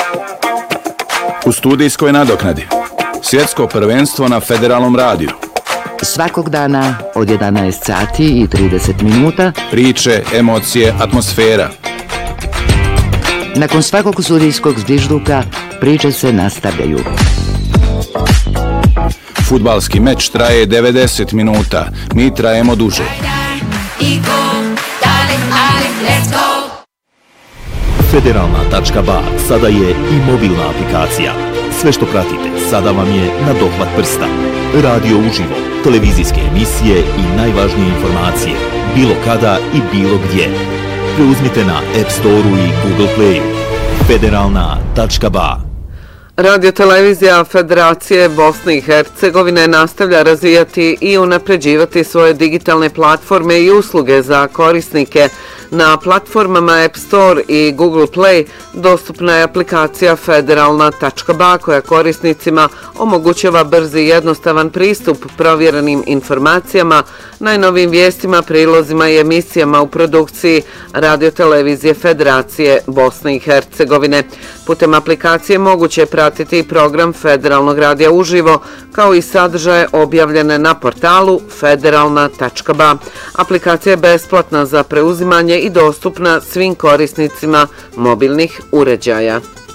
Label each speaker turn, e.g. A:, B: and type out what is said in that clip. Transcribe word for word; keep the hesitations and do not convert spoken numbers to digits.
A: U studijskoj nadoknadi. Svjetsko prvenstvo na Federalnom radiju.
B: Svakog dana od jedanaest sati i trideset minuta.
A: Priče, emocije, atmosfera.
B: Nakon svakog sudijskog zvižduka priče se nastavljaju.
A: Fudbalski meč traje devedeset minuta. Mi trajemo duže.
C: Federalna tačka ba sada je i mobilna aplikacija. Sve što pratite sada vam je na dohvat prsta. Radio uživo, televizijske emisije i najvažnije informacije, bilo kada i bilo gdje. Preuzmite na App Store-u i Google Play. Federalna tačka ba.
D: Radio-televizija Federacije Bosne i Hercegovine nastavlja razvijati i unapređivati svoje digitalne platforme i usluge za korisnike. Na platformama App Store i Google Play dostupna je aplikacija Federalna tačka ba koja korisnicima omogućava brzi i jednostavan pristup provjerenim informacijama, najnovijim vijestima, prilozima i emisijama u produkciji Radio-televizije Federacije Bosne i Hercegovine. Putem aplikacije moguće je pratiti program Federalnog radija uživo, kao i sadržaje objavljene na portalu Federalna tačka ba. Aplikacija je besplatna za preuzimanje i dostupna svim korisnicima mobilnih uređaja.